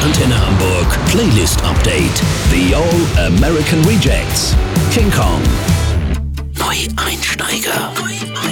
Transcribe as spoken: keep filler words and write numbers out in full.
Antenne Hamburg Playlist Update. The All American Rejects. King Kong. Neueinsteiger. Neueinsteiger.